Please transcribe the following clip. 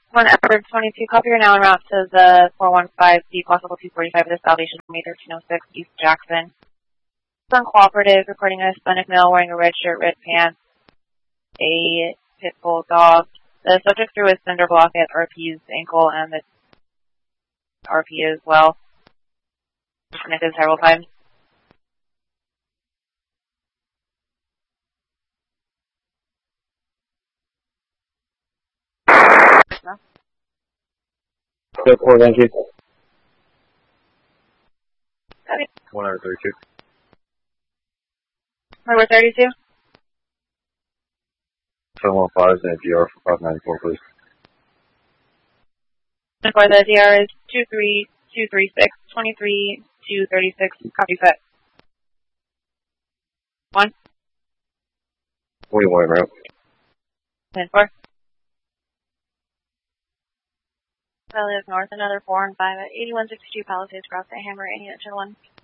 1 effort 22, copy, you're now en route to the 415D, possible 245 of the Salvation Army 1306 East Jackson. It's uncooperative, reporting a Hispanic male wearing a red shirt, red pants, a pit bull dog. The subject threw a cinder block at RP's ankle and the RP as well. Connected several times. Good, 4, thank you. Okay. 132. Number 32? 715 is in a DR for 594, please. And for the DR is 23236, 23236, copy set. 1. 41 en route. 10-4. Valley of North, another 4 and 5 at 8162 Palisades, cross the Hammer, any engine 1.